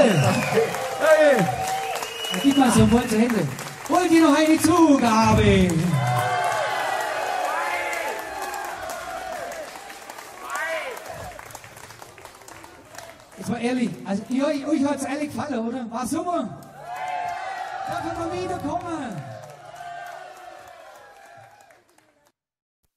Hey. Gib mal so ein Wort zur Hände. Wollt ihr noch eine Zugabe? Jetzt mal ehrlich, also euch hat es ehrlich gefallen, oder? War super? Darf ich mal wiederkommen?